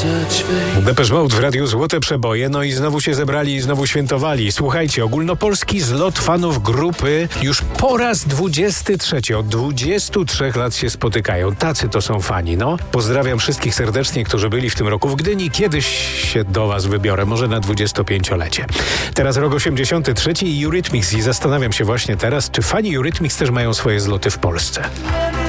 Depeche Mode w Radiu Złote Przeboje, no i znowu się zebrali i znowu świętowali. Słuchajcie, ogólnopolski zlot fanów grupy już po raz 23. Od 23 lat się spotykają. Tacy to są fani, no. Pozdrawiam wszystkich serdecznie, którzy byli w tym roku w Gdyni. Kiedyś się do was wybiorę, może na 25-lecie. Teraz rok 83 i Eurythmics i zastanawiam się właśnie teraz, czy fani Eurythmics też mają swoje zloty w Polsce.